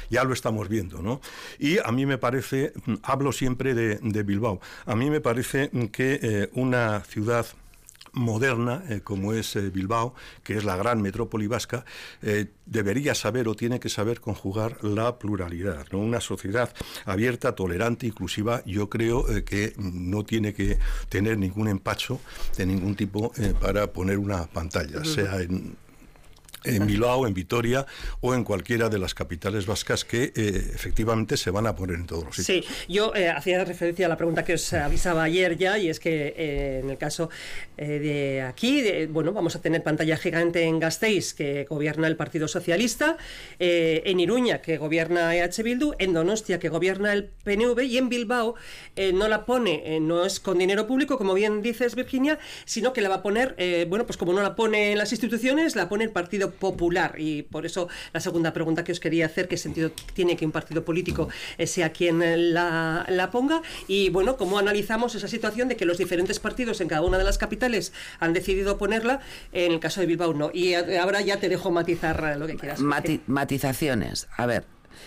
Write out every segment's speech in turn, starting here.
ya lo estamos viendo, ¿no? Y a mí me parece, hablo siempre de Bilbao, a mí me parece que una ciudad moderna, como es Bilbao, que es la gran metrópoli vasca, debería saber o tiene que saber conjugar la pluralidad, ¿no? Una sociedad abierta, tolerante, inclusiva, yo creo que no tiene que tener ningún empacho de ningún tipo para poner una pantalla, sea en Bilbao, en Vitoria o en cualquiera de las capitales vascas que efectivamente se van a poner en todos los sitios. Sí, yo hacía referencia a la pregunta que os avisaba ayer ya, y es que en el caso de aquí, bueno, vamos a tener pantalla gigante en Gasteiz, que gobierna el Partido Socialista, en Iruña, que gobierna EH Bildu, en Donostia, que gobierna el PNV, y en Bilbao no la pone, no es con dinero público, como bien dices, Virginia, sino que la va a poner, bueno, pues como no la pone en las instituciones, la pone el Partido Popular. Y por eso la segunda pregunta que os quería hacer: ¿qué sentido tiene que un partido político sea quien la ponga? Y bueno, ¿cómo analizamos esa situación de que los diferentes partidos en cada una de las capitales han decidido ponerla? En el caso de Bilbao no. Y ahora ya te dejo matizar lo que quieras. Matizaciones. A ver,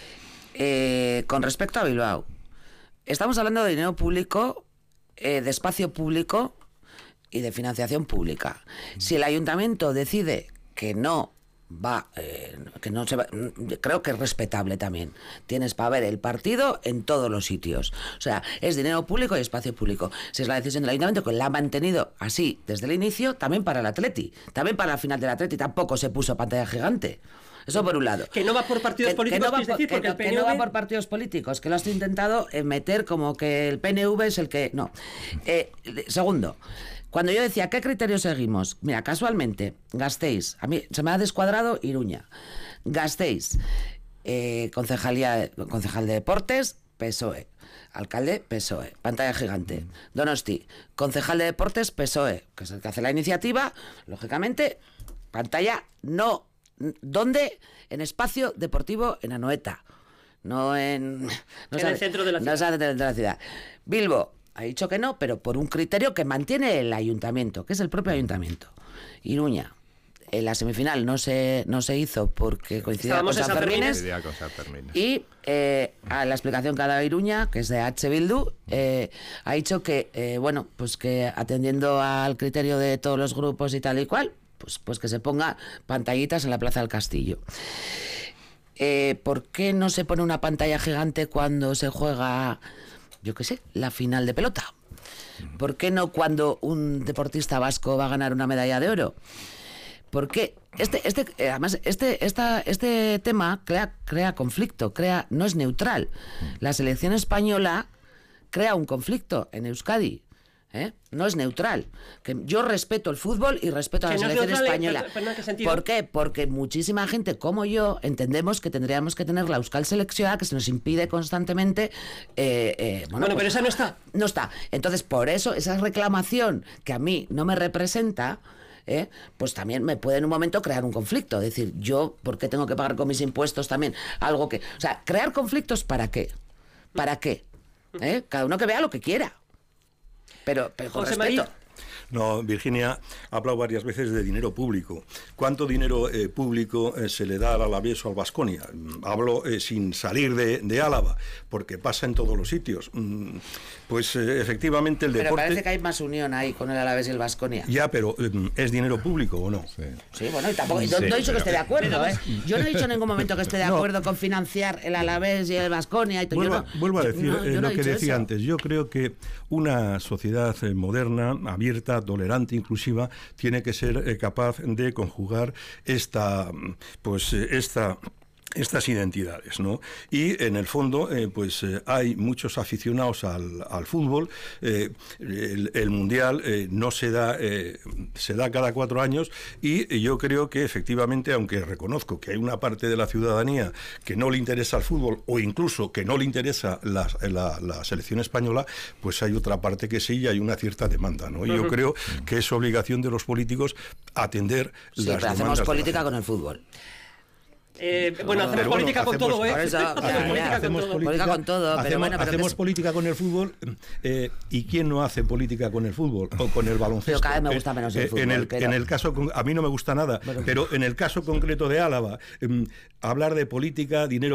con respecto a Bilbao, estamos hablando de dinero público, de espacio público y de financiación pública. Si el ayuntamiento decide que no va, que no se va, creo que es respetable también. Tienes para ver el partido en todos los sitios. O sea, es dinero público y espacio público. Si es la decisión del ayuntamiento, que la ha mantenido así desde el inicio, también para el Atleti, también para la final del Atleti tampoco se puso pantalla gigante. Eso por un lado. Que no va por partidos políticos, que no va por partidos políticos, que lo has intentado meter como que el PNV es el que... No. Segundo, cuando yo decía, ¿qué criterio seguimos? Mira, casualmente, Gasteiz, a mí se me ha descuadrado Iruña. Gasteiz, concejal de deportes, PSOE. Alcalde, PSOE. Pantalla gigante. Donosti, concejal de deportes, PSOE, que es el que hace la iniciativa, lógicamente, pantalla no. ¿Dónde? En espacio deportivo en Anoeta. No en el centro de la ciudad. No de la ciudad. Bilbo ha dicho que no, pero por un criterio que mantiene el ayuntamiento, que es el propio ayuntamiento. Iruña, en la semifinal no se hizo porque coincidía con San Fermines. Y a la explicación que ha dado Iruña, que es de H. Bildu, ha dicho que, bueno, pues que atendiendo al criterio de todos los grupos y tal y cual, pues que se ponga pantallitas en la Plaza del Castillo. ¿Por qué no se pone una pantalla gigante cuando se juega, yo qué sé, la final de pelota? ¿Por qué no cuando un deportista vasco va a ganar una medalla de oro? Porque además este tema crea conflicto, no es neutral. La selección española crea un conflicto en Euskadi. No es neutral. Que yo respeto el fútbol y respeto a la selección española. ¿Por qué? Porque muchísima gente como yo entendemos que tendríamos que tener la Euskal Selección, que se nos impide constantemente. Bueno, pero esa no está. No está. Entonces, por eso, esa reclamación que a mí no me representa, pues también me puede en un momento crear un conflicto. Es decir, yo, ¿por qué tengo que pagar con mis impuestos también algo que... O sea, crear conflictos, ¿para qué? ¿Para qué? Cada uno que vea lo que quiera. Pero con José respeto. María. No, Virginia ha hablado varias veces de dinero público. ¿Cuánto dinero público se le da al Alavés o al Baskonia? Hablo sin salir de Álava, porque pasa en todos los sitios. Pues efectivamente el deporte... Pero parece que hay más unión ahí con el Alavés y el Baskonia. Ya, pero ¿es dinero público o no? Sí, bueno, y tampoco... No he dicho que esté de acuerdo, Yo no he dicho en ningún momento que esté de acuerdo con financiar el Alavés y el Baskonia. Vuelvo a decir lo que decía eso. antes. Yo creo que una sociedad moderna, abierta, tolerante, inclusiva, tiene que ser capaz de conjugar estas identidades, ¿no? Y en el fondo, hay muchos aficionados al fútbol. El Mundial no se da cada 4 años, y yo creo que efectivamente, aunque reconozco que hay una parte de la ciudadanía que no le interesa el fútbol, o incluso que no le interesa la selección española, pues hay otra parte que sí, y hay una cierta demanda, ¿no? Y yo creo que es obligación de los políticos atender las demandas. Pero hacemos política con el fútbol. Bueno, hacemos política con todo, Hacemos política con todo, hacemos política con el fútbol. ¿Y quién no hace política con el fútbol o con el baloncesto? Pero cada vez me gusta menos el fútbol. En el caso, a mí no me gusta nada, pero en el caso concreto de Álava, hablar de política, dinero